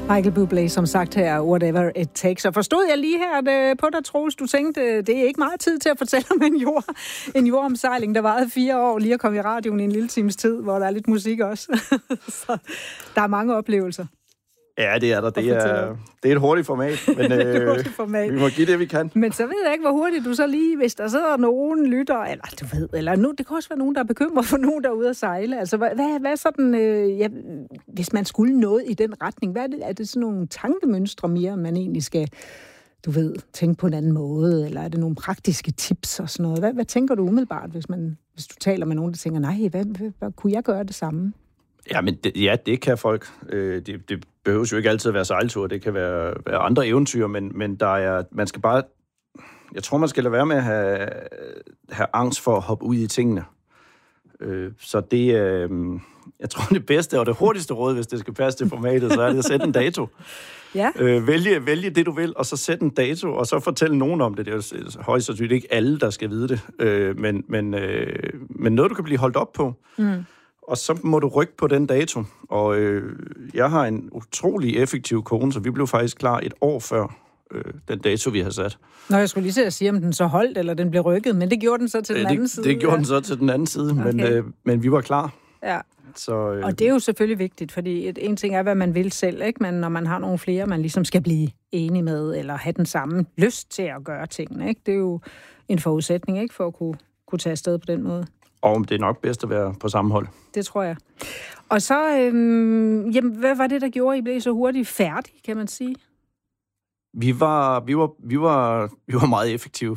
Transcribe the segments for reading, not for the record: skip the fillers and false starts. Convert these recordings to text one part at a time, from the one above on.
Michael Bublé, som sagt her, whatever it takes. Og forstod jeg lige her på dig, Troels, du tænkte, det er ikke meget tid til at fortælle om en jordomsejling, der varede 4 år, lige at komme i radioen i en lille times tid, hvor der er lidt musik også. Så der er mange oplevelser. Ja, det er der. Det er et hurtigt format, men vi må give det, vi kan. Men så ved jeg ikke, hvor hurtigt du så lige, hvis der sidder nogen lytter, eller du ved, eller nu, det kan også være nogen, der er bekymret for nogen, der er ude at sejle. Altså, hvad sådan, hvis man skulle noget i den retning, er det sådan nogle tankemønstre mere, man egentlig skal, du ved, tænke på en anden måde, eller er det nogle praktiske tips og sådan noget? Hvad tænker du umiddelbart, hvis du taler med nogen, der tænker, nej, hvad kunne jeg gøre det samme? Ja, men det kan folk. Det behøves jo ikke altid at være sejltur, det kan være andre eventyr, men man skal bare... Jeg tror, man skal lade være med at have angst for at hoppe ud i tingene. Så det... Jeg tror, det bedste og det hurtigste råd, hvis det skal passe til formatet, så er det at sætte en dato. Ja. Vælge det, du vil, og så sætte en dato, og så fortælle nogen om det. Det er jo højst sandsynligt ikke alle, der skal vide det. Men noget, du kan blive holdt op på. Mm. Og så må du rykke på den dato. Og jeg har en utrolig effektiv kone, så vi blev faktisk klar 1 år før den dato, vi har sat. Nå, jeg skulle lige se at sige, om den så holdt, eller den blev rykket, men det gjorde den så til den anden side. Det gjorde den så til den anden side, okay. Men vi var klar. Ja. Så, og det er jo selvfølgelig vigtigt, fordi en ting er, hvad man vil selv, ikke? Men når man har nogle flere, man ligesom skal blive enige med, eller have den samme lyst til at gøre tingene, ikke? Det er jo en forudsætning, ikke? For at kunne tage afsted på den måde. Og det er nok bedst at være på samme hold. Det tror jeg. Og så, hvad var det, der gjorde, I blev så hurtigt færdige, kan man sige? Vi var meget effektive.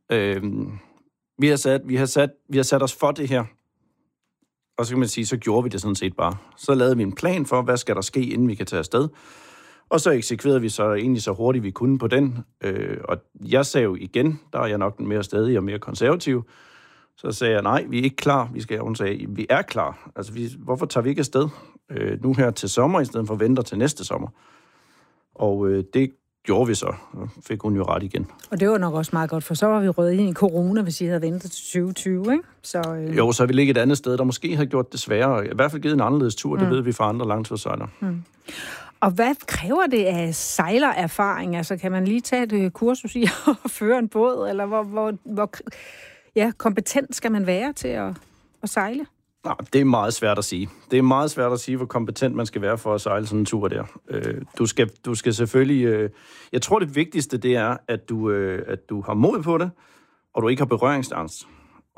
Vi har sat os for det her. Og så kan man sige, så gjorde vi det sådan set bare. Så lavede vi en plan for, hvad skal der ske, inden vi kan tage afsted. Og så eksekverede vi så egentlig så hurtigt, vi kunne på den. Og jeg sagde jo igen, der er jeg nok den mere stadig og mere konservativ. Så sagde jeg, nej, vi er ikke klar. Hun sagde, vi er klar. Altså, hvorfor tager vi ikke afsted nu her til sommer, i stedet for at vente til næste sommer? Og det gjorde vi så. Fik hun jo ret igen. Og det var nok også meget godt, for så var vi røget ind i corona, hvis I havde ventet til 2020, ikke? Jo, så har vi ligget et andet sted, der måske har gjort det sværere. I hvert fald givet en anderledes tur, det ved vi fra andre langturssejlere. Mm. Og hvad kræver det af sejlererfaring? Altså, kan man lige tage et kursus i at føre en båd, eller hvor kompetent skal man være til at sejle? Nej, det er meget svært at sige. Det er meget svært at sige, hvor kompetent man skal være for at sejle sådan en tur der. Du skal selvfølgelig... Jeg tror, det vigtigste, det er, at du har mod på det, og du ikke har berøringsangst.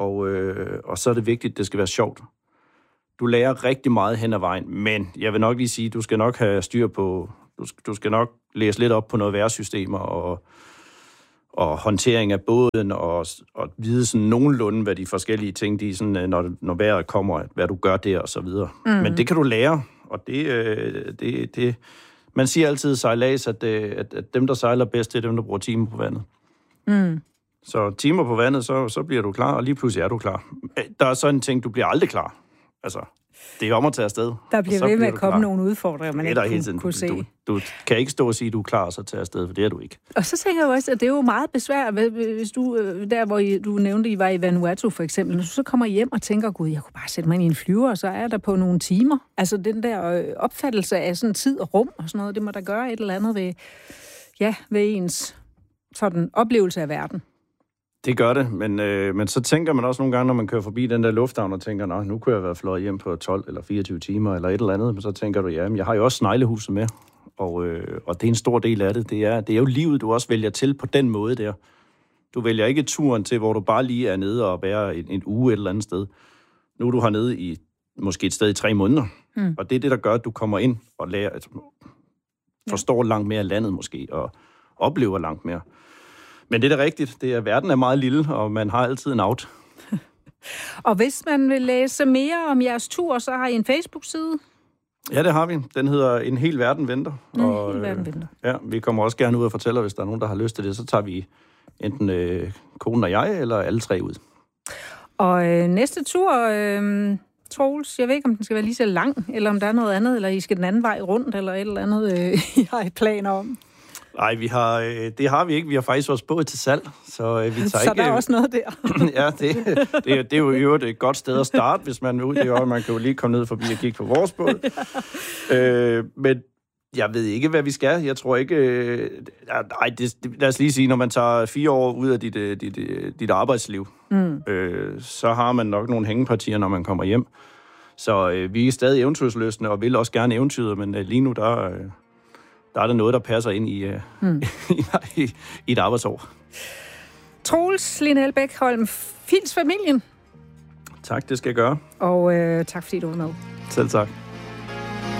Og så er det vigtigt, at det skal være sjovt. Du lærer rigtig meget hen ad vejen, men jeg vil nok lige sige, du skal nok have styr på... Du skal nok læse lidt op på noget vejrsystemer og håndtering af båden, og vide sådan nogenlunde, hvad de forskellige ting, de sådan, når vejret kommer, hvad du gør der, og så videre. Mm. Men det kan du lære, og det man siger altid i sejlads, at dem, der sejler bedst, det er dem, der bruger timer på vandet. Mm. Så timer på vandet, så bliver du klar, og lige pludselig er du klar. Der er sådan en ting, du bliver aldrig klar. Altså, det er om at tage afsted. Der bliver ved med at komme nogle udfordringer, man ikke kunne se. Du kan ikke stå og sige, at du er klar, og så tage afsted, for det er du ikke. Og så tænker jeg også, at det er jo meget besværligt, hvis du, der hvor du nævnte, I var i Vanuatu for eksempel, når du så kommer hjem og tænker, gud, jeg kunne bare sætte mig ind i en flyver, og så er jeg der på nogle timer. Altså den der opfattelse af sådan tid og rum og sådan noget, det må der gøre et eller andet ved ens sådan oplevelse af verden. Det gør det, men så tænker man også nogle gange, når man kører forbi den der lufthavn og tænker, nu kunne jeg være fløjet hjem på 12 eller 24 timer eller et eller andet, men så tænker du, men jeg har jo også sneglehuset med, og det er en stor del af det. Det er jo livet, du også vælger til på den måde der. Du vælger ikke turen til, hvor du bare lige er nede og bærer en uge et eller andet sted. Nu er du hernede i måske et sted i 3 måneder, og det er det, der gør, at du kommer ind og lærer, forstår langt mere landet måske, og oplever langt mere. Men det er da rigtigt. Verden er meget lille, og man har altid en out. Og hvis man vil læse mere om jeres tur, så har I en Facebook-side? Ja, det har vi. Den hedder En hel verden venter. En hel verden venter. Ja, vi kommer også gerne ud og fortæller, hvis der er nogen, der har lyst til det. Så tager vi enten konen og jeg, eller alle 3 ud. Og næste tur, Troels, jeg ved ikke, om den skal være lige så lang, eller om der er noget andet, eller I skal den anden vej rundt, eller et eller andet, I har planer om. Nej, det har vi ikke. Vi har faktisk vores båd til salg, så vi tager så ikke... der er også noget der. Ja, det er jo et godt sted at starte, hvis man vil ud. Det er jo, man kan jo lige komme ned forbi og kigge på vores båd. Men Jeg ved ikke, hvad vi skal. Jeg tror ikke... lad os lige sige, når man tager 4 år ud af dit arbejdsliv, så har man nok nogle hængepartier, når man kommer hjem. Så vi er stadig eventyrsløsne og vil også gerne eventyret, men lige nu, der er der noget, der passer ind i et arbejdsår. Troels Linn Elbæk-Holm, Fils familien. Tak, det skal jeg gøre. Og tak fordi du var med. Selv tak.